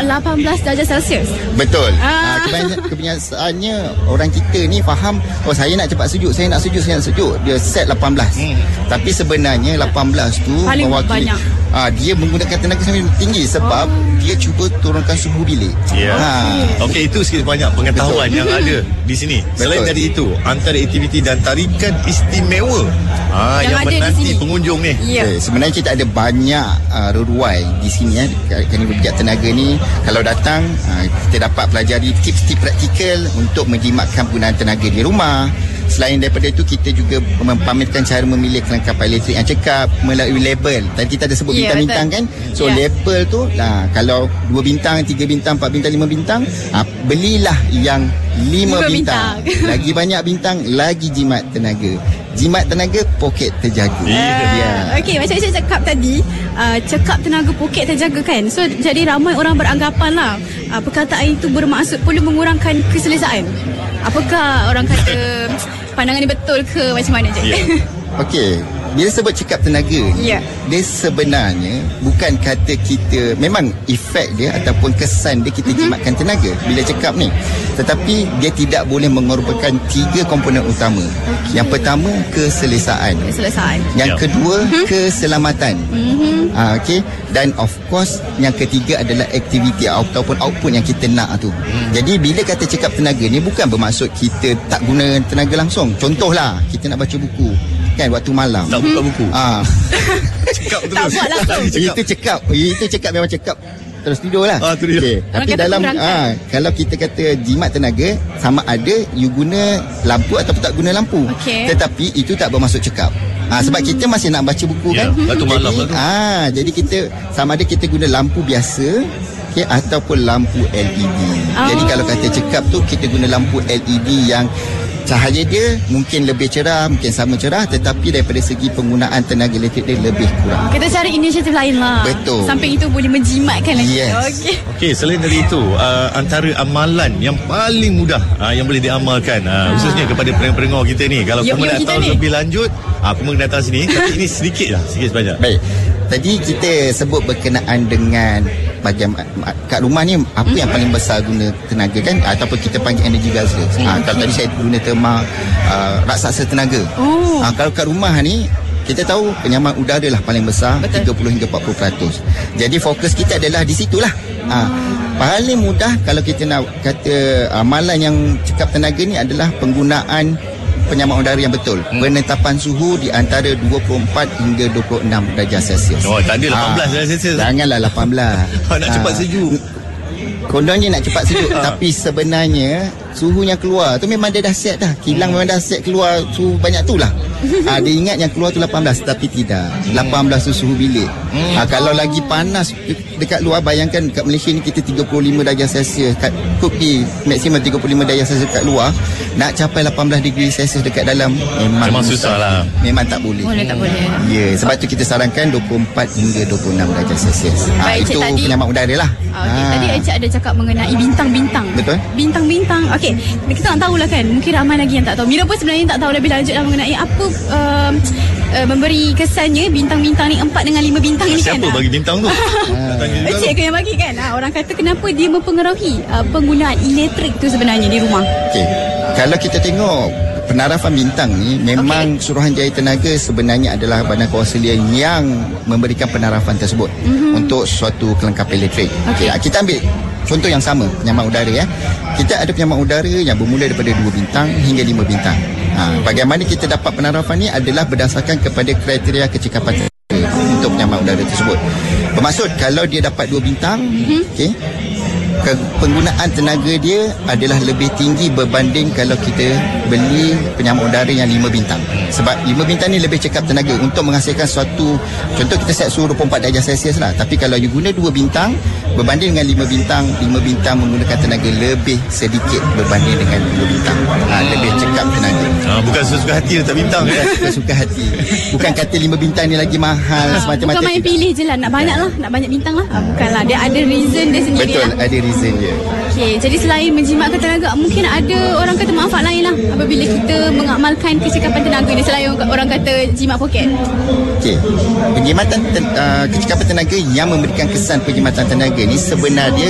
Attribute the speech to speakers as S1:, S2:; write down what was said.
S1: 18 darjah Celsius.
S2: Betul. Kebiasaannya orang kita ni faham, saya nak cepat sejuk, saya nak sejuk. Dia set 18. Tapi sebenarnya 18 tu
S1: paling
S2: mewakili
S1: banyak.
S2: Dia menggunakan tenaga sangat tinggi sebab dia cuba turunkan suhu bilik.
S3: Okey, itu sikit banyak pengetahuan yang ada di sini. Selain dari itu, antara aktiviti dan tarikan istimewa yang menanti pengunjung ni.
S2: Sebenarnya kita ada banyak ruai di sini Akademi Pijat Tenaga ni. Kalau datang, kita dapat pelajari tips-tips praktikal untuk menjimatkan penggunaan tenaga di rumah. Selain daripada itu, kita juga mempamerkan cara memilih kelengkapan elektrik yang cekap melalui label. Tadi kita ada sebut bintang-bintang kan. So label tu kalau 2 bintang, 3 bintang, 4 bintang, 5 bintang, belilah yang 5 bintang. Lagi banyak bintang, lagi jimat tenaga. Jimat tenaga, poket terjaga.
S1: Okey, macam saya cakap tadi, cekap tenaga, poket terjaga kan. So jadi ramai orang beranggapan lah perkataan itu bermaksud perlu mengurangkan keselesaan. Apakah orang kata pandangan ni betul ke macam mana je?
S2: Okey, bila sebut cekap tenaga ni, dia sebenarnya bukan kata kita, memang efek dia ataupun kesan dia kita jimatkan tenaga bila cekap ni. Tetapi dia tidak boleh mengorbankan 3 komponen utama. Yang pertama, keselesaan. Yang kedua, keselamatan. Okey, dan of course yang ketiga adalah aktiviti ataupun output yang kita nak tu. Jadi bila kata cekap tenaga ni bukan bermaksud kita tak guna tenaga langsung. Contohlah, kita nak baca buku kan waktu malam.
S3: Tak buka buku.
S2: Cekap terus. Tak buat langsung. Itu cekap memang cekap. Terus tidur lah. Okay. Tapi dalam kalau kita kata jimat tenaga, sama ada you guna lampu ataupun tak guna lampu. Tetapi itu tak bermaksud cekap. Sebab kita masih nak baca buku kan.
S3: Waktu malam lah tu.
S2: Jadi kita sama ada kita guna lampu biasa ataupun lampu LED. Jadi kalau kata cekap tu, kita guna lampu LED yang cahaya dia mungkin lebih cerah, mungkin sama cerah, tetapi daripada segi penggunaan tenaga elektrik dia lebih kurang.
S1: Kita cari inisiatif lain lah.
S2: Betul.
S1: Sampai itu boleh menjimatkan lagi.
S3: Okey, selain dari itu, antara amalan yang paling mudah yang boleh diamalkan, khususnya kepada pendengar kita ni, kalau kamu nak tahu lebih lanjut, kamu kena datang sini. Tapi ini sedikit sebanyak.
S2: Baik. Tadi kita sebut berkenaan dengan bagaimana kat rumah ni apa yang paling besar guna tenaga kan, ataupun kita panggil energy guzzler. Kalau tadi saya guna terma raksasa tenaga. Kalau kat rumah ni kita tahu penyaman udara lah paling besar. Betul. 30 hingga 40%. Jadi fokus kita adalah di situlah. Paling mudah kalau kita nak kata amalan yang cekap tenaga ni adalah penggunaan penyamaan udara yang betul. Penetapan suhu di antara 24 hingga 26 darjah Celsius.
S3: Tak ada 18 darjah Celsius.
S2: Janganlah 18.
S3: Nak cepat sejuk.
S2: Kononnya nak cepat sejuk. Tapi sebenarnya suhunya keluar tu memang dia dah set dah. Kilang memang dah set keluar suhu banyak tu lah. Dia ingat yang keluar tu 18. Tapi tidak. 18 tu suhu bilik. Kalau lagi panas dekat luar, bayangkan kat Malaysia ni kita 35 darjah Celsius. Kat Kupi maksimum 35 darjah Celsius kat luar. Nak capai 18 degree Celsius dekat dalam memang
S3: susah lah.
S2: Memang tak boleh.
S1: Tak boleh.
S2: Sebab tu kita sarankan 24 hingga 26 darjah Celsius. Itu penyamaan udara lah.
S1: Tadi Encik ada cakap mengenai bintang-bintang.
S2: Betul.
S1: Bintang-bintang. Okey, kita nak tahulah kan. Mungkin ramai lagi yang tak tahu. Mira pun sebenarnya tak tahu lebih lanjut lah mengenai apa memberi kesannya bintang-bintang ni 4 dengan 5 bintang ni kan.
S3: Siapa bagi bintang tu?
S1: Encik ke yang bagi kan? Orang kata kenapa dia mempengaruhi penggunaan elektrik tu sebenarnya di rumah.
S2: Okey. Kalau kita tengok penarafan bintang ni, memang Suruhanjaya Tenaga sebenarnya adalah badan kewasalian yang memberikan penarafan tersebut untuk suatu kelengkapan elektrik. Kita ambil contoh yang sama, penyamaan udara Kita ada penyamaan udara yang bermula daripada 2 bintang hingga 5 bintang. Bagaimana kita dapat penarafan ni adalah berdasarkan kepada kriteria kecekapan untuk penyamaan udara tersebut. Bermaksud kalau dia dapat 2 bintang, penggunaan tenaga dia adalah lebih tinggi berbanding kalau kita beli penyamaan udara yang 5 bintang. Sebab 5 bintang ni lebih cekap tenaga untuk menghasilkan suatu, contoh kita set suhu 24 darjah Celsius lah. Tapi kalau you guna 2 bintang berbanding dengan 5 bintang, 5 bintang menggunakan tenaga lebih sedikit berbanding dengan 2 bintang. Lebih cekap tenaga.
S3: Bukan sesuka hati letak bintang.
S2: Sesuka hati. Bukan kata 5 bintang ni lagi mahal semata-mata.
S1: Bukan main pilih je lah, nak banyak lah, nak banyak bintang lah. Bukanlah, dia ada reason dia sendiri.
S2: Betul, ada reason dia.
S1: Jadi selain menjimatkan tenaga, mungkin ada orang kata manfaat lain lah apabila kita mengamalkan kecekapan tenaga ni, selain orang kata jimat poket.
S2: Penjimatan kecekapan tenaga yang memberikan kesan penjimatan tenaga ni sebenarnya